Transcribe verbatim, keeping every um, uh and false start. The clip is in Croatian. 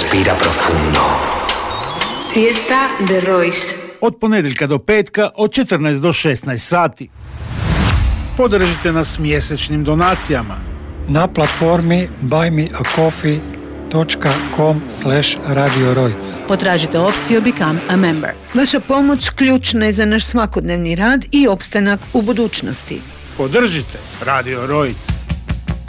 Respira profundo. Siesta de Royce. Od ponedjeljka do petka od četrnaest do šesnaest sati. Podržite nas mjesečnim donacijama na platformi buy me a coffee dot com slash radio rojc. Potražite opciju Become a Member. Vaša pomoć ključna je za naš svakodnevni rad i opstanak u budućnosti. Podržite Radio Rojc.